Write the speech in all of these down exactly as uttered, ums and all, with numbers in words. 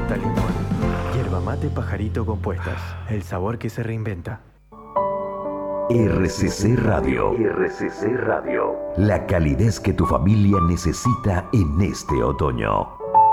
menta limón. Yerba mate pajarito compuestas. El sabor que se reinventa. R C C Radio. R C C Radio. La calidez que tu familia necesita en este otoño.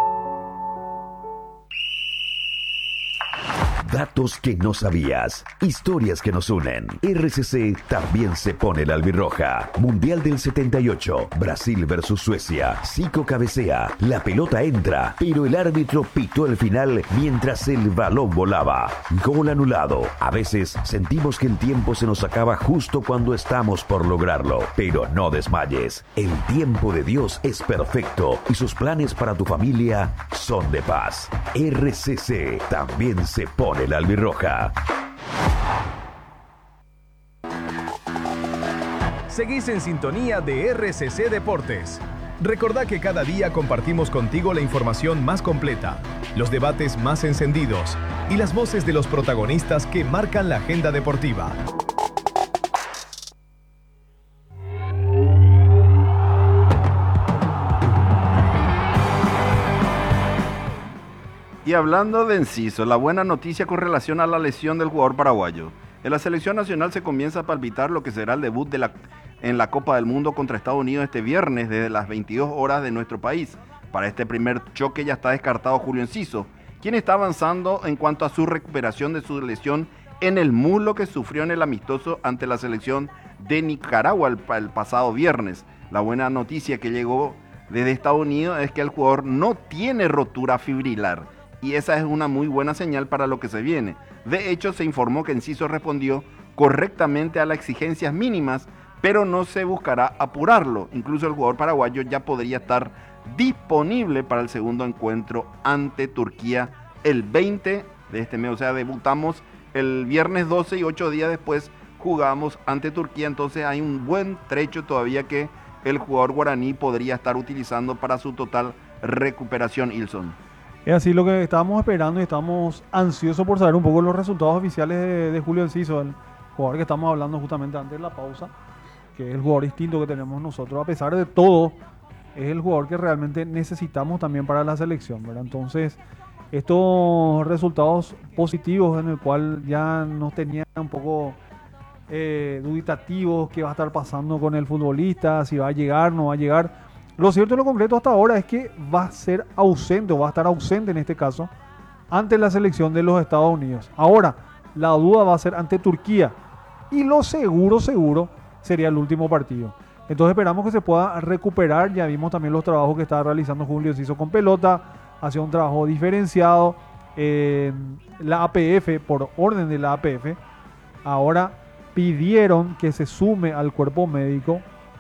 Datos que no sabías, historias que nos unen. R C C también se pone la albirroja. Mundial del setenta y ocho, Brasil versus Suecia. Zico cabecea, la pelota entra, pero el árbitro pitó el final mientras el balón volaba. Gol anulado. A veces sentimos que el tiempo se nos acaba justo cuando estamos por lograrlo, pero no desmayes. El tiempo de Dios es perfecto y sus planes para tu familia son de paz. R C C también se pone la albirroja. Seguís en sintonía de R C C Deportes. Recordá que cada día compartimos contigo la información más completa, los debates más encendidos y las voces de los protagonistas que marcan la agenda deportiva. Y hablando de Enciso, la buena noticia con relación a la lesión del jugador paraguayo. En la selección nacional se comienza a palpitar lo que será el debut de la, en la Copa del Mundo contra Estados Unidos este viernes desde las veintidós horas de nuestro país. Para este primer choque ya está descartado Julio Enciso, quien está avanzando en cuanto a su recuperación de su lesión en el muslo que sufrió en el amistoso ante la selección de Nicaragua el, el pasado viernes. La buena noticia que llegó desde Estados Unidos es que el jugador no tiene rotura fibrilar. Y esa es una muy buena señal para lo que se viene. De hecho, se informó que Enciso respondió correctamente a las exigencias mínimas, pero no se buscará apurarlo. Incluso el jugador paraguayo ya podría estar disponible para el segundo encuentro ante Turquía el veinte de este mes. O sea, debutamos el viernes doce y ocho días después jugamos ante Turquía. Entonces hay un buen trecho todavía que el jugador guaraní podría estar utilizando para su total recuperación, Ilson. Es así lo que estábamos esperando y estamos ansiosos por saber un poco los resultados oficiales de, de Julio Enciso, el jugador que estamos hablando justamente antes de la pausa, que es el jugador distinto que tenemos nosotros. A pesar de todo, es el jugador que realmente necesitamos también para la selección, ¿verdad? Entonces, estos resultados positivos en el cual ya nos tenían un poco eh, dubitativos qué va a estar pasando con el futbolista, si va a llegar, no va a llegar. Lo cierto y lo concreto hasta ahora es que va a ser ausente, o va a estar ausente en este caso, ante la selección de los Estados Unidos. Ahora, la duda va a ser ante Turquía. Y lo seguro, seguro, sería el último partido. Entonces esperamos que se pueda recuperar. Ya vimos también los trabajos que estaba realizando Julio Enciso con pelota. Hacía un trabajo diferenciado. Eh, la A P F, por orden de la A P F, ahora pidieron que se sume al cuerpo médico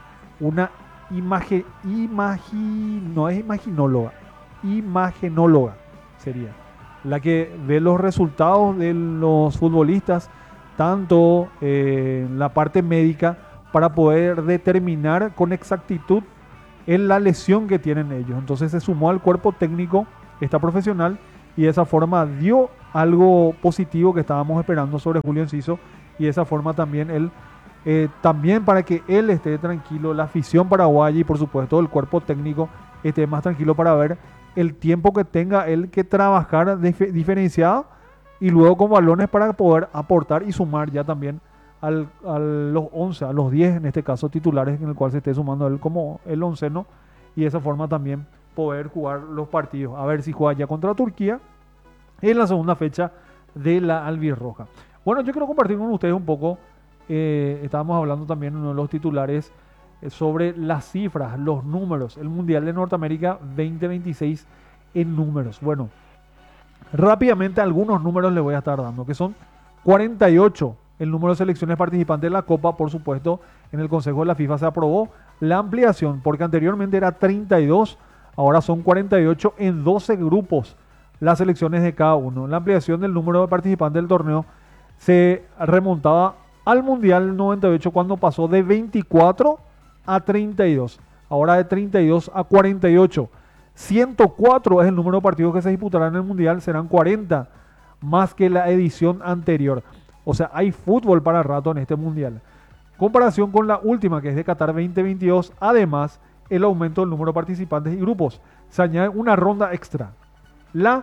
una Imagen, imagi, no es imaginóloga, imagenóloga sería, la que ve los resultados de los futbolistas, tanto eh, en la parte médica, para poder determinar con exactitud en la lesión que tienen ellos. Entonces se sumó al cuerpo técnico esta profesional y de esa forma dio algo positivo que estábamos esperando sobre Julio Enciso, y de esa forma también él Eh, también para que él esté tranquilo, la afición paraguaya y por supuesto el cuerpo técnico esté más tranquilo para ver el tiempo que tenga él que trabajar dif- diferenciado y luego con balones para poder aportar y sumar ya también al, a los once, a los diez en este caso titulares, en el cual se esté sumando él como el onceno, y de esa forma también poder jugar los partidos. A ver si juega ya contra Turquía en la segunda fecha de la albirroja. Bueno, yo quiero compartir con ustedes un poco. Eh, estábamos hablando también en uno de los titulares eh, sobre las cifras, los números, el Mundial de Norteamérica veinte veintiséis en números. Bueno, rápidamente algunos números les voy a estar dando, que son cuarenta y ocho el número de selecciones participantes de la Copa. Por supuesto, en el Consejo de la FIFA se aprobó la ampliación, porque anteriormente era treinta y dos, ahora son cuarenta y ocho en doce grupos las selecciones de cada uno. La ampliación del número de participantes del torneo se remontaba al Mundial noventa y ocho, cuando pasó de veinticuatro a treinta y dos. Ahora de treinta y dos a cuarenta y ocho. ciento cuatro es el número de partidos que se disputarán en el Mundial. Serán cuarenta más que la edición anterior. O sea, hay fútbol para rato en este Mundial. Comparación con la última, que es de Qatar veinte veintidós. Además, el aumento del número de participantes y grupos. Se añade una ronda extra. La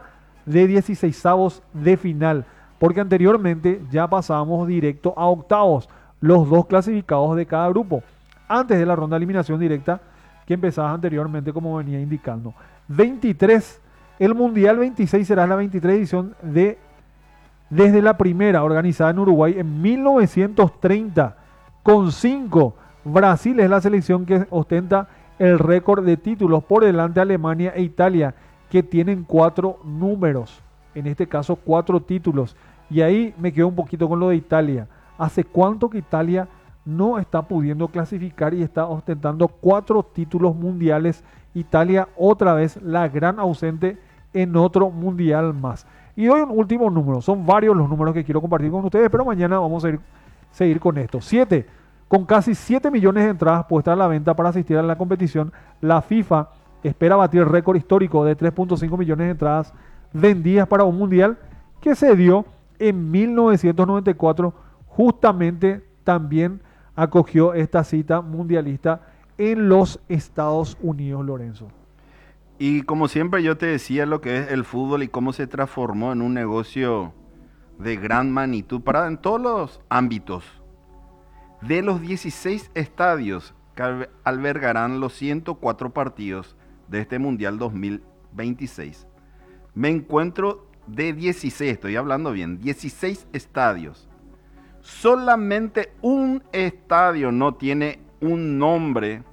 de dieciseisavos de final, porque anteriormente ya pasábamos directo a octavos, los dos clasificados de cada grupo, antes de la ronda de eliminación directa que empezaba anteriormente, como venía indicando. veintitrés, el Mundial veintiséis será la veintitrés edición de desde la primera, organizada en Uruguay en mil novecientos treinta, con cinco. Brasil es la selección que ostenta el récord de títulos, por delante de Alemania e Italia, que tienen cuatro números, en este caso cuatro títulos. Y ahí me quedo un poquito con lo de Italia. ¿Hace cuánto que Italia no está pudiendo clasificar y está ostentando cuatro títulos mundiales? Italia otra vez la gran ausente en otro mundial más. Y doy un último número, son varios los números que quiero compartir con ustedes, pero mañana vamos a ir, seguir con esto. siete. Con casi siete millones de entradas puestas a la venta para asistir a la competición, la FIFA espera batir el récord histórico de tres punto cinco millones de entradas vendidas para un mundial que se dio en mil novecientos noventa y cuatro. Justamente también acogió esta cita mundialista en los Estados Unidos, Lorenzo. Y como siempre yo te decía lo que es el fútbol y cómo se transformó en un negocio de gran magnitud para en todos los ámbitos. De los dieciséis estadios que albergarán los ciento cuatro partidos de este Mundial dos mil veintiséis, me encuentro de dieciséis, estoy hablando bien, dieciséis estadios. Solamente un estadio no tiene un nombre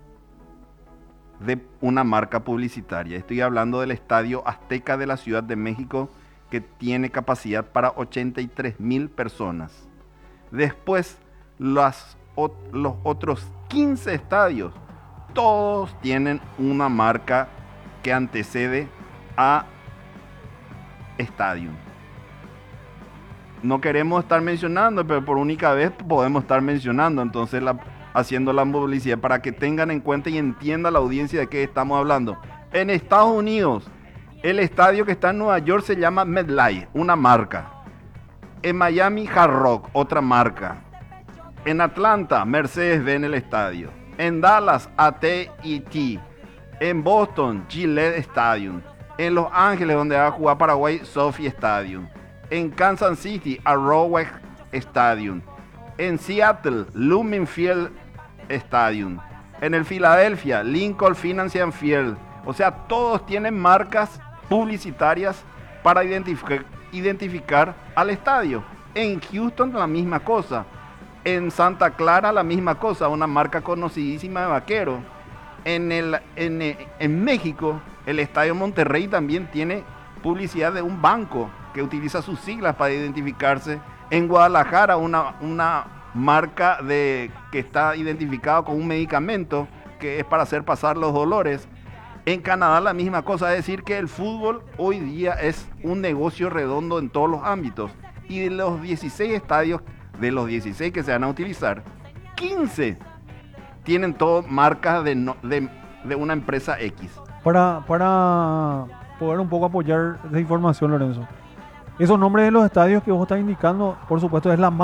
de una marca publicitaria. Estoy hablando del Estadio Azteca de la Ciudad de México, que tiene capacidad para ochenta y tres mil personas. Después, las, o, los otros quince estadios, todos tienen una marca que antecede a Stadium. No queremos estar mencionando, pero por única vez podemos estar mencionando, entonces la, haciendo la publicidad para que tengan en cuenta y entienda la audiencia de qué estamos hablando. En Estados Unidos, el estadio que está en Nueva York se llama MetLife, una marca. En Miami, Hard Rock, otra marca. En Atlanta, Mercedes-Benz el estadio. En Dallas, A T and T. En Boston, Gillette Stadium. En Los Ángeles, donde va a jugar Paraguay, Sophie Stadium. En Kansas City, Arrowhead Stadium. En Seattle, Lumen Field Stadium. En el Filadelfia, Lincoln Financial Field. O sea, todos tienen marcas publicitarias para identificar, identificar al estadio. En Houston, la misma cosa. En Santa Clara, la misma cosa, una marca conocidísima de vaquero. En, el, en, en México, el Estadio Monterrey también tiene publicidad de un banco que utiliza sus siglas para identificarse. En Guadalajara, una, una marca de, que está identificado con un medicamento que es para hacer pasar los dolores. En Canadá la misma cosa, es decir que el fútbol hoy día es un negocio redondo en todos los ámbitos. Y de los dieciséis estadios, de los dieciséis que se van a utilizar, quince tienen todo marcas de, no, de, de una empresa X. Para, para poder un poco apoyar esa información, Lorenzo, esos nombres de los estadios que vos estás indicando, por supuesto, es la marca